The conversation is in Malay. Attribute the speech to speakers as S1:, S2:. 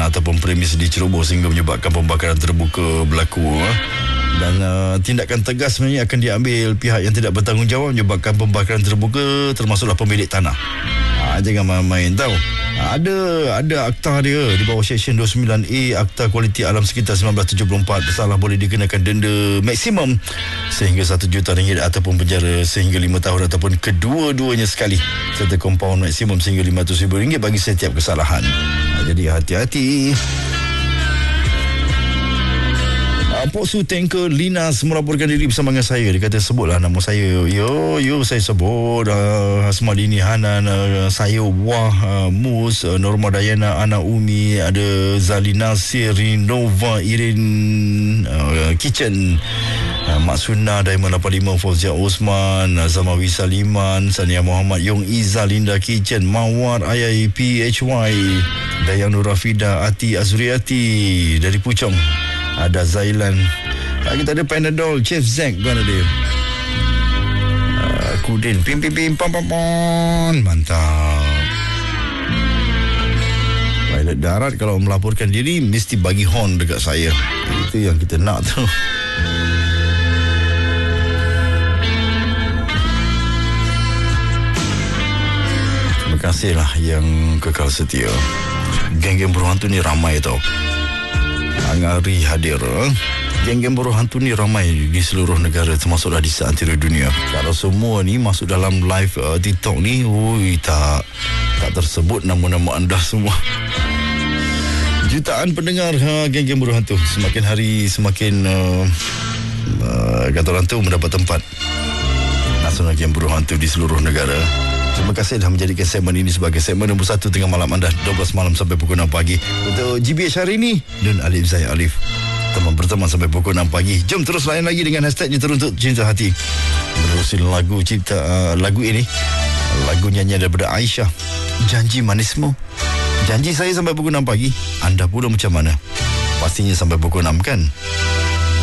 S1: ataupun premis diceroboh sehingga menyebabkan pembakaran terbuka berlaku. Dan tindakan tegas sebenarnya akan diambil pihak yang tidak bertanggungjawab menyebabkan pembakaran terbuka, termasuklah pemilik tanah. Jangan main-main tau. Ada akta dia di bawah Seksyen 29A Akta Kualiti Alam Sekitar 1974. Bersalah boleh dikenakan denda maksimum sehingga RM1 juta ataupun penjara sehingga 5 tahun ataupun kedua-duanya sekali, serta kompaun maksimum sehingga RM500,000 bagi setiap kesalahan. Jadi hati-hati. Pok Su Tanker Linas melaporkan diri bersama dengan saya. Dia kata sebutlah nama saya. Yo saya sebut Hasmadini Hanan, saya Wah, Mus, Norma Dayana, Ana Umi, ada Zalina Siri, Nova Irin, Kitchen, Mak Sunna, Diamond 85, Fauzia Osman, Zamawi Saliman, Sania Muhammad, Yong Iza, Linda Kitchen, Mawar, Ayai PHY, Dayang Nur Rafida, Ati Azriati dari Puchong. Ada Zailan. Kita ada Panadol, Chef Zack pun ada. Kudin, pim pam. Mantap. Pilot darat kalau melaporkan diri mesti bagi horn dekat saya. Itu yang kita nak tu. Terima kasihlah yang kekal setia. Geng-geng buruh hantu ni ramai tau. Angari hadir. Geng-geng buruh hantu ni ramai di seluruh negara, termasuklah di seantero dunia. Kalau semua ni masuk dalam live TikTok ni, tak tersebut nama-nama anda semua. Jutaan pendengar geng-geng buruh hantu. Semakin hari semakin kata orang tu mendapat tempat nasional geng buruh hantu di seluruh negara. Terima kasih dah menjadikan segmen ini sebagai segmen nombor 1 tengah malam anda, 12 malam sampai pukul 6 pagi. Untuk GBH hari ini dan Alif Zahid Alif, teman berteman sampai pukul 6 pagi. Jom terus layan lagi dengan hashtagnya Teruntuk Cinta Hati. Menerusi lagu ini, lagu nyanyian daripada Aisyah, Janji Manismu. Janji saya sampai pukul 6 pagi. Anda pula macam mana? Pastinya sampai pukul 6 kan?